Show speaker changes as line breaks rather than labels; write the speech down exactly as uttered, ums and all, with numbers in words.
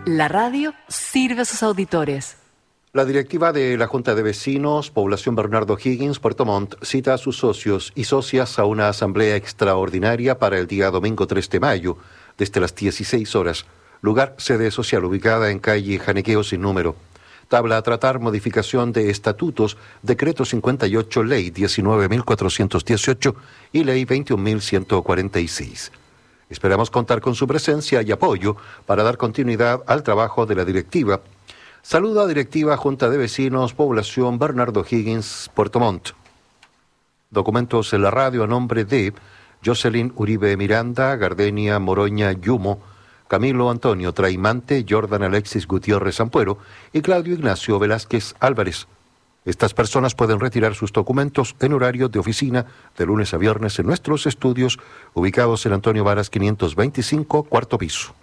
La radio sirve a sus auditores.
La directiva de la Junta de Vecinos, Población Bernardo Higgins, Puerto Montt, cita a sus socios y socias a una asamblea extraordinaria para el día domingo tres de mayo, desde las dieciséis horas. Lugar, sede social ubicada en calle Janequeo sin número. Tabla a tratar, modificación de estatutos, decreto cincuenta y ocho, ley diecinueve mil cuatrocientos dieciocho y ley veintiún mil ciento cuarenta y seis. Esperamos contar con su presencia y apoyo para dar continuidad al trabajo de la directiva. Saluda directiva Junta de Vecinos, Población Bernardo Higgins, Puerto Montt. Documentos en la radio a nombre de Jocelyn Uribe Miranda, Gardenia Moroña Yumo, Camilo Antonio Traimante, Jordan Alexis Gutiérrez Ampuero y Claudio Ignacio Velázquez Álvarez. Estas personas pueden retirar sus documentos en horario de oficina de lunes a viernes en nuestros estudios ubicados en Antonio Varas quinientos veinticinco, cuarto piso.